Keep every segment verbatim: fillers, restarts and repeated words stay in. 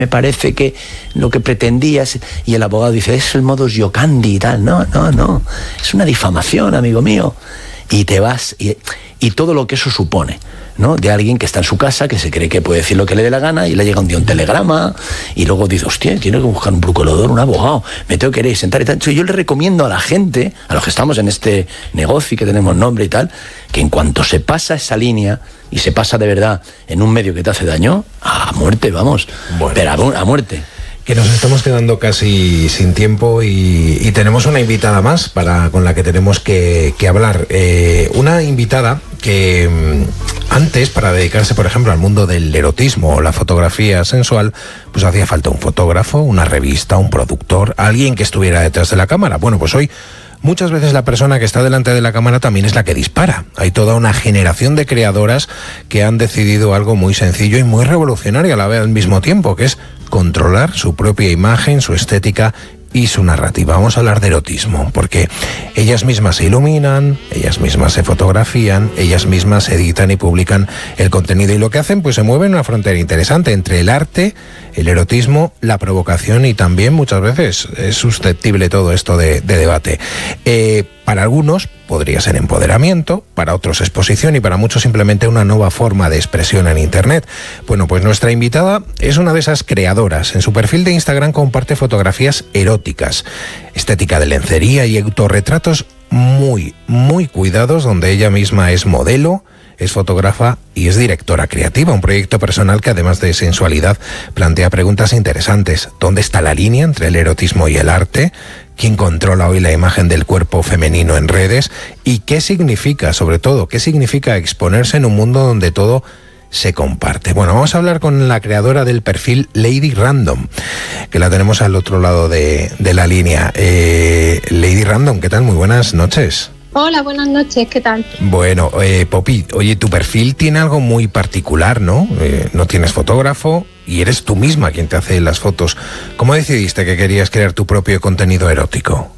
me parece que lo que pretendías, y el abogado dice, es el modus giocandi y tal. No, no, no, es una difamación, amigo mío. Y te vas, y, y todo lo que eso supone, ¿no? De alguien que está en su casa, que se cree que puede decir lo que le dé la gana, y le llega un día un telegrama, y luego dice, hostia, tiene que buscar un procurador, un abogado, me tengo que ir a sentar y tal. Entonces yo le recomiendo a la gente, a los que estamos en este negocio y que tenemos nombre y tal, que en cuanto se pasa esa línea, y se pasa de verdad en un medio que te hace daño, a muerte, vamos, bueno, pero a, a muerte. Que nos estamos quedando casi sin tiempo y, y tenemos una invitada más para con la que tenemos que, que hablar. Eh, una invitada que mmm, antes, para dedicarse, por ejemplo, al mundo del erotismo o la fotografía sensual, pues hacía falta un fotógrafo, una revista, un productor, alguien que estuviera detrás de la cámara. Bueno, pues hoy muchas veces la persona que está delante de la cámara también es la que dispara. Hay toda una generación de creadoras que han decidido algo muy sencillo y muy revolucionario a la vez al mismo tiempo, que es controlar su propia imagen, su estética y su narrativa. Vamos a hablar de erotismo, porque ellas mismas se iluminan, ellas mismas se fotografían, ellas mismas editan y publican el contenido, y lo que hacen, pues se mueve en una frontera interesante entre el arte, el erotismo, la provocación, y también muchas veces es susceptible todo esto de, de debate. Eh, para algunos podría ser empoderamiento, para otros exposición y para muchos simplemente una nueva forma de expresión en Internet. Bueno, pues nuestra invitada es una de esas creadoras. En su perfil de Instagram comparte fotografías eróticas, estética de lencería y autorretratos muy, muy cuidados, donde ella misma es modelo, es fotógrafa y es directora creativa, un proyecto personal que además de sensualidad plantea preguntas interesantes. ¿Dónde está la línea entre el erotismo y el arte? ¿Quién controla hoy la imagen del cuerpo femenino en redes? ¿Y qué significa, sobre todo, qué significa exponerse en un mundo donde todo se comparte? Bueno, vamos a hablar con la creadora del perfil Lady Random, que la tenemos al otro lado de, de la línea. Eh, Lady Random, ¿qué tal? Muy buenas noches. Hola, buenas noches, ¿qué tal? Bueno, eh, Poppy, oye, tu perfil tiene algo muy particular, ¿no? Eh, no tienes fotógrafo y eres tú misma quien te hace las fotos. ¿Cómo decidiste que querías crear tu propio contenido erótico?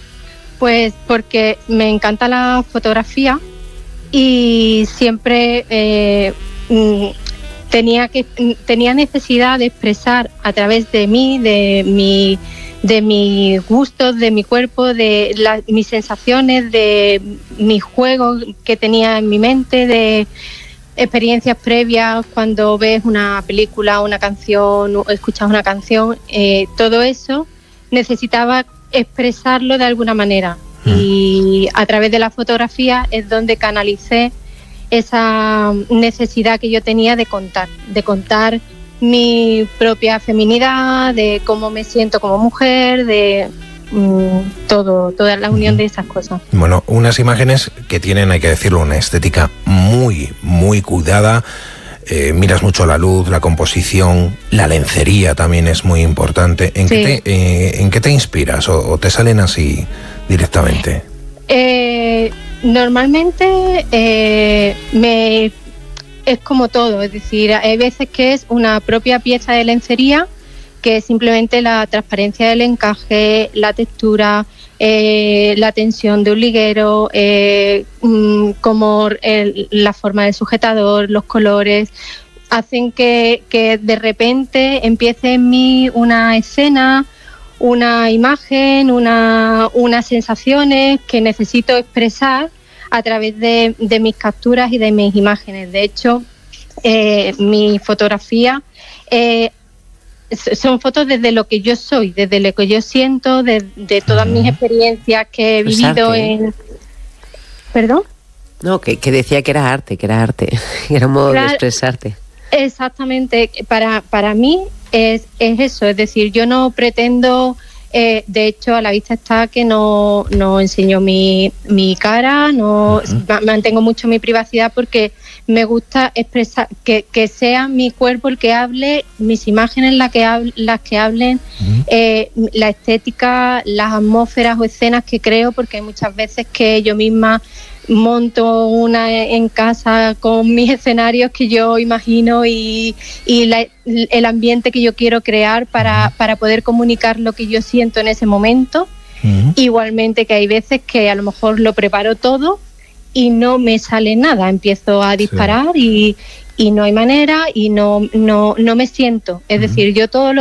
Pues porque me encanta la fotografía y siempre eh, tenía, que, tenía necesidad de expresar a través de mí, de mi... de mis gustos, de mi cuerpo, de la, mis sensaciones, de mis juegos que tenía en mi mente, de experiencias previas cuando ves una película, una canción, o escuchas una canción, eh, todo eso necesitaba expresarlo de alguna manera. Mm. Y a través de la fotografía es donde canalicé esa necesidad que yo tenía de contar, de contar mi propia feminidad, de cómo me siento como mujer, de mmm, todo, toda la unión de esas cosas. Bueno, unas imágenes que tienen, hay que decirlo, una estética muy, muy cuidada. Eh, miras mucho la luz, la composición, la lencería también es muy importante. ¿En, sí. qué, te, eh, ¿en qué te inspiras o, o te salen así directamente? Eh, normalmente eh, me... es como todo, es decir, hay veces que es una propia pieza de lencería, que es simplemente la transparencia del encaje, la textura, eh, la tensión de un liguero, eh, mmm, como el, la forma del sujetador, los colores, hacen que, que de repente empiece en mí una escena, una imagen, una, unas sensaciones que necesito expresar a través de, de mis capturas y de mis imágenes. De hecho, eh, mi fotografía eh, son fotos desde lo que yo soy, desde lo que yo siento, de, de todas mis experiencias que he vivido arte, ¿eh? en... ¿Perdón? No, que, que decía que era arte, que era arte, que era un modo claro, de expresarte. Exactamente. Para, para mí es, es eso, es decir, yo no pretendo... Eh, de hecho, a la vista está que no, no enseño mi, mi cara, no uh-huh. mantengo mucho mi privacidad porque me gusta expresar, que, que sea mi cuerpo el que hable, mis imágenes las que, hable, las que hablen, uh-huh. eh, la estética, las atmósferas o escenas que creo, porque hay muchas veces que yo misma monto una en casa con mis escenarios que yo imagino y, y la, el ambiente que yo quiero crear para, uh-huh. para poder comunicar lo que yo siento en ese momento. Uh-huh. Igualmente que hay veces que a lo mejor lo preparo todo y no me sale nada, empiezo a disparar sí. y, y no hay manera y no, no, no me siento. Es uh-huh. decir, yo todo lo